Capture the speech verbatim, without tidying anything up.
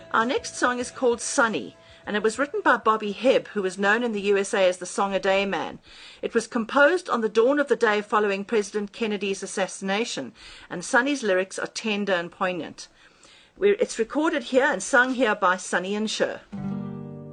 Our next song is called Sunny, and it was written by Bobby Hebb, who was known in the U S A as the Song a Day Man. It was composed on the dawn of the day following President Kennedy's assassination, and Sunny's lyrics are tender and poignant. We're, it's recorded here and sung here by Sonny and Cher.